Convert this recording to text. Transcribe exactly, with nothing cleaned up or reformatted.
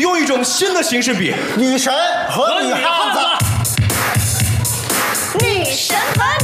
用一种新的形式比女神和女汉子， 女神和